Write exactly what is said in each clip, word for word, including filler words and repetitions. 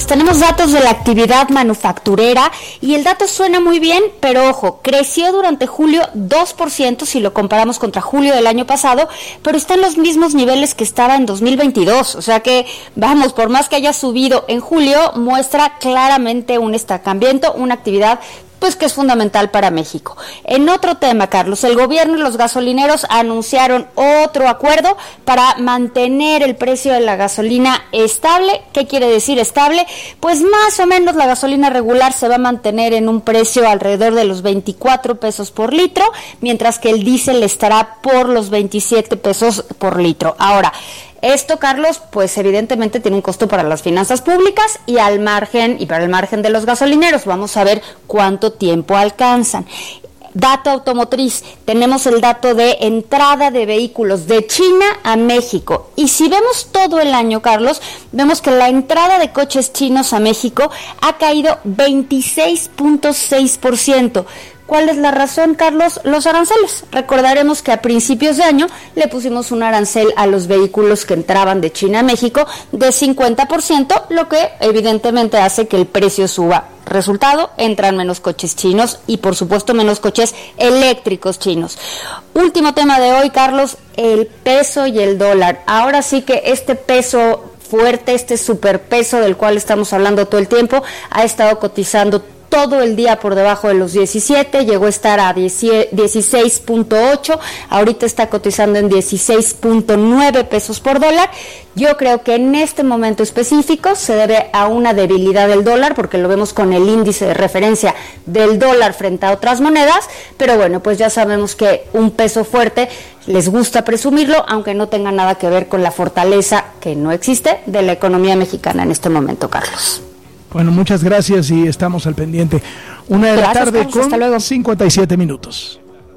pues tenemos datos de la actividad manufacturera y el dato suena muy bien, pero ojo, creció durante julio dos por ciento si lo comparamos contra julio del año pasado, pero está en los mismos niveles que estaba en dos mil veintidós, o sea que, vamos, por más que haya subido en julio, muestra claramente un estancamiento, una actividad pues que es fundamental para México. En otro tema, Carlos, el gobierno y los gasolineros anunciaron otro acuerdo para mantener el precio de la gasolina estable. ¿Qué quiere decir estable? Pues más o menos la gasolina regular se va a mantener en un precio alrededor de los veinticuatro pesos por litro, mientras que el diésel estará por los veintisiete pesos por litro. Ahora, esto, Carlos, pues evidentemente tiene un costo para las finanzas públicas y al margen, y para el margen de los gasolineros. Vamos a ver cuánto tiempo alcanzan. Dato automotriz, tenemos el dato de entrada de vehículos de China a México. Y si vemos todo el año, Carlos, vemos que la entrada de coches chinos a México ha caído veintiséis punto seis por ciento. ¿Cuál es la razón, Carlos? Los aranceles. Recordaremos que a principios de año le pusimos un arancel a los vehículos que entraban de China a México de cincuenta por ciento, lo que evidentemente hace que el precio suba. Resultado, entran menos coches chinos y por supuesto menos coches eléctricos chinos. Último tema de hoy, Carlos, el peso y el dólar. Ahora sí que este peso fuerte, este superpeso del cual estamos hablando todo el tiempo, ha estado cotizando todo el día por debajo de los diecisiete, llegó a estar a dieciséis punto ocho, ahorita está cotizando en dieciséis punto nueve pesos por dólar. Yo creo que en este momento específico se debe a una debilidad del dólar, porque lo vemos con el índice de referencia del dólar frente a otras monedas, pero bueno, pues ya sabemos que un peso fuerte les gusta presumirlo, aunque no tenga nada que ver con la fortaleza que no existe de la economía mexicana en este momento, Carlos. Bueno, muchas gracias y estamos al pendiente. Una de Gracias, la tarde Carlos, hasta luego. Con cincuenta y siete minutos.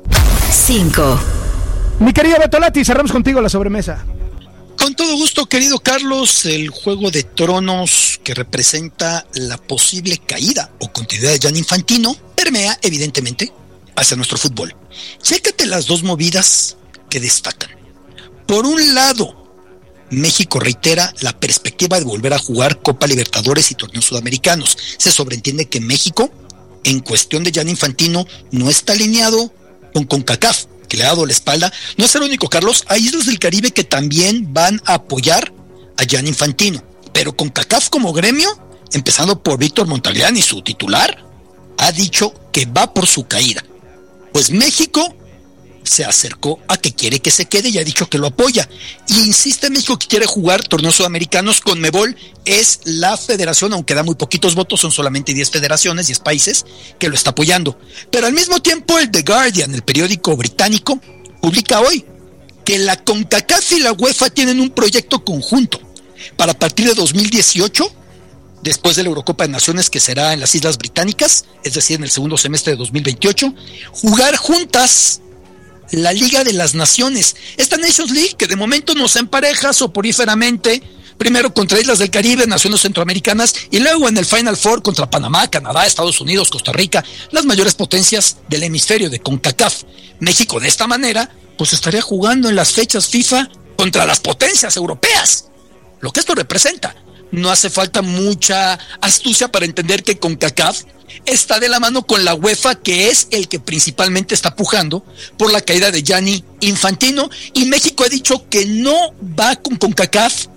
cinco. Mi querido Betolati, cerramos contigo la sobremesa. Con todo gusto, querido Carlos, el Juego de Tronos que representa la posible caída o continuidad de Gianni Infantino permea, evidentemente, hacia nuestro fútbol. Chécate las dos movidas que destacan. Por un lado, México reitera la perspectiva de volver a jugar Copa Libertadores y torneos sudamericanos. Se sobreentiende que México, en cuestión de Gianni Infantino, no está alineado con CONCACAF, que le ha dado la espalda. No es el único, Carlos. Hay islas del Caribe que también van a apoyar a Gianni Infantino. Pero CONCACAF como gremio, empezando por Víctor Montagliani, su titular, ha dicho que va por su caída. Pues México se acercó a que quiere que se quede y ha dicho que lo apoya. Y insiste México que quiere jugar torneos sudamericanos. CONMEBOL es la federación, aunque da muy poquitos votos, son solamente diez federaciones, diez países, que lo está apoyando. Pero al mismo tiempo el The Guardian, el periódico británico, publica hoy que la CONCACAF y la UEFA tienen un proyecto conjunto para a partir de dos mil dieciocho, después de la Eurocopa de Naciones que será en las Islas Británicas, es decir, en el segundo semestre de dos mil veintiocho, jugar juntas la Liga de las Naciones, esta Nations League que de momento nos empareja soporíferamente, primero contra Islas del Caribe, naciones centroamericanas, y luego en el Final Four contra Panamá, Canadá, Estados Unidos, Costa Rica, las mayores potencias del hemisferio de CONCACAF. México de esta manera pues estaría jugando en las fechas FIFA contra las potencias europeas, lo que esto representa. No hace falta mucha astucia para entender que CONCACAF está de la mano con la UEFA, que es el que principalmente está pujando por la caída de Gianni Infantino, y México ha dicho que no va con CONCACAF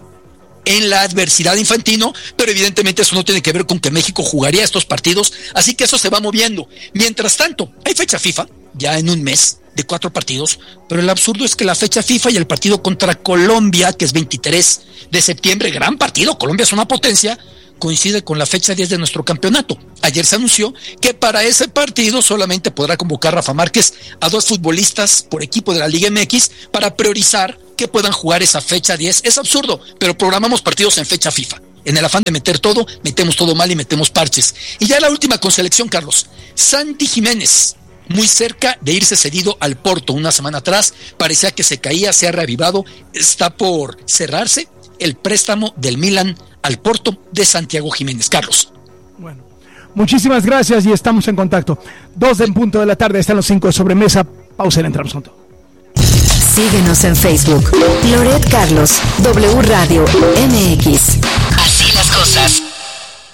en la adversidad de Infantino, pero evidentemente eso no tiene que ver con que México jugaría estos partidos, así que eso se va moviendo. Mientras tanto, hay fecha FIFA, ya en un mes, de cuatro partidos, pero el absurdo es que la fecha FIFA y el partido contra Colombia, que es veintitrés de septiembre, gran partido, Colombia es una potencia, coincide con la fecha diez de nuestro campeonato. Ayer se anunció que para ese partido solamente podrá convocar Rafa Márquez a dos futbolistas por equipo de la Liga M X para priorizar que puedan jugar esa fecha diez. Es absurdo, pero programamos partidos en fecha FIFA. En el afán de meter todo, metemos todo mal y metemos parches. Y ya la última con selección, Carlos. Santi Jiménez, muy cerca de irse cedido al Porto una semana atrás, parecía que se caía, se ha reavivado, está por cerrarse el préstamo del Milan al Porto de Santiago Jiménez. Carlos. Bueno, muchísimas gracias y estamos en contacto. Dos en punto de la tarde, están los cinco de sobremesa. Pausa y entramos con todo. Síguenos en Facebook, Loret Carlos, W Radio M X. Así las cosas.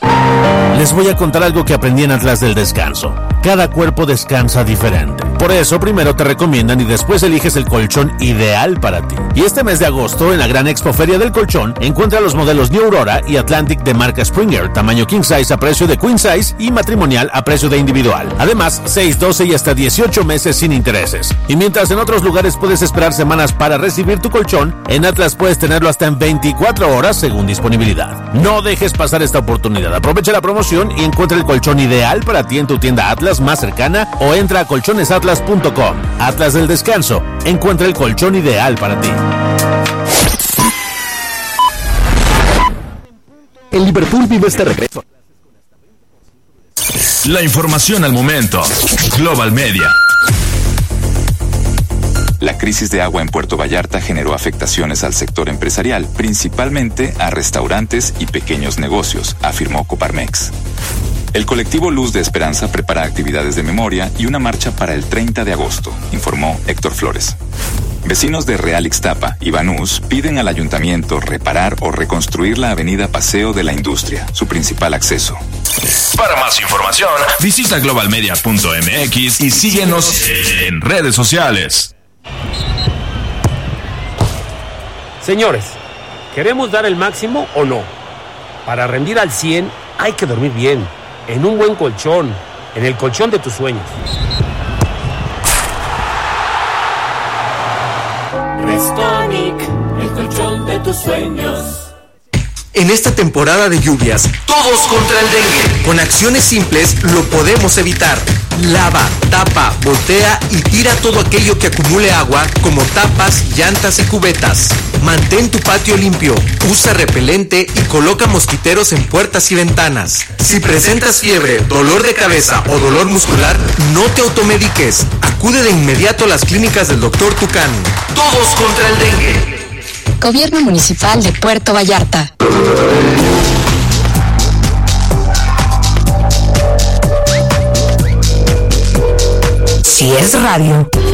Les voy a contar algo que aprendí en Atlas del Descanso. Cada cuerpo descansa diferente. Por eso, primero te recomiendan y después eliges el colchón ideal para ti. Y este mes de agosto, en la gran Expo Feria del Colchón, encuentra los modelos New Aurora y Atlantic de marca Springer, tamaño King Size a precio de Queen Size y matrimonial a precio de individual. Además, seis, doce y hasta dieciocho meses sin intereses. Y mientras en otros lugares puedes esperar semanas para recibir tu colchón, en Atlas puedes tenerlo hasta en veinticuatro horas según disponibilidad. No dejes pasar esta oportunidad. Aprovecha la promoción y encuentra el colchón ideal para ti en tu tienda Atlas más cercana o entra a colchones atlas punto com. Atlas del Descanso. Encuentra el colchón ideal para ti. El Liverpool vive este regreso. La información al momento. Global Media. La crisis de agua en Puerto Vallarta generó afectaciones al sector empresarial, principalmente a restaurantes y pequeños negocios, afirmó Coparmex. El colectivo Luz de Esperanza prepara actividades de memoria y una marcha para el treinta de agosto, informó Héctor Flores. Vecinos de Real Ixtapa y Banús piden al ayuntamiento reparar o reconstruir la avenida Paseo de la Industria, su principal acceso. Para más información, visita global media punto m x y síguenos en redes sociales. Señores, ¿queremos dar el máximo o no? Para rendir al cien hay que dormir bien, en un buen colchón, en el colchón de tus sueños. Restonic, el colchón de tus sueños. En esta temporada de lluvias, todos contra el dengue. Con acciones simples lo podemos evitar. Lava, tapa, voltea y tira todo aquello que acumule agua, como tapas, llantas y cubetas. Mantén tu patio limpio, usa repelente y coloca mosquiteros en puertas y ventanas. Si presentas fiebre, dolor de cabeza o dolor muscular, no te automediques. Acude de inmediato a las clínicas del doctor Tucán. Todos contra el dengue. Gobierno Municipal de Puerto Vallarta. Si es radio,